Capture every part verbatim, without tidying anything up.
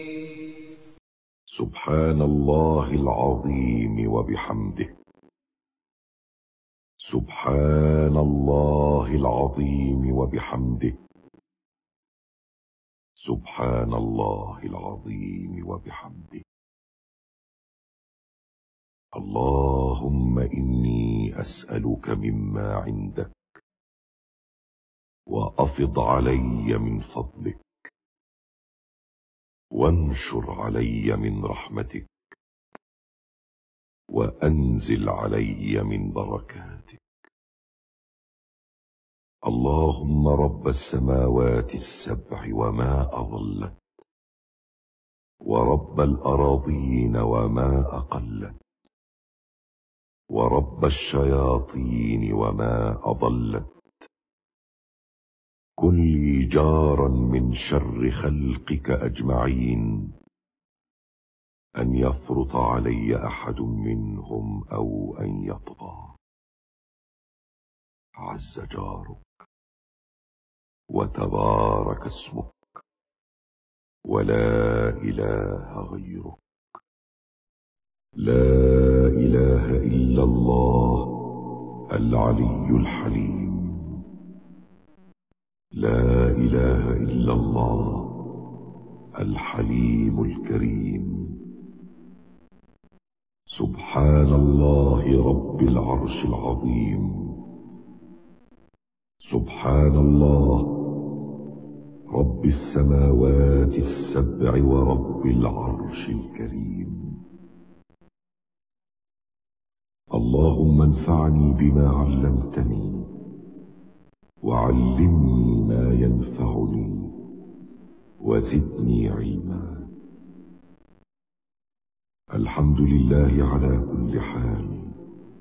سبحان الله العظيم وبحمده. سبحان الله العظيم وبحمده. سبحان الله العظيم وبحمده. اللهم إني أسألك مما عندك وأفض علي من فضلك وانشر علي من رحمتك وأنزل علي من بركاتك. اللهم رب السماوات السبع وما أضلت ورب الأراضين وما أقلت ورب الشياطين وما أضلت، كن لي جارا من شر خلقك أجمعين، أن يفرط علي أحد منهم أو أن يطغى. عز جارك وتبارك اسمك ولا إله غيرك. لا إله إلا الله العلي الحليم. لا إله إلا الله الحليم الكريم. سبحان الله رب العرش العظيم. سبحان الله رب السماوات السبع ورب العرش الكريم. اللهم انفعني بما علمتني وعلمني ما ينفعني وزدني علما. الحمد لله على كل حال،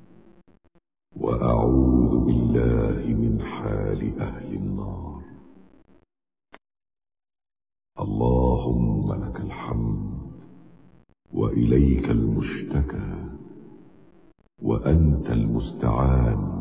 وأعوذ بالله من حال أهل النار. اللهم لك الحمد وإليك المشتكى وأنت المستعان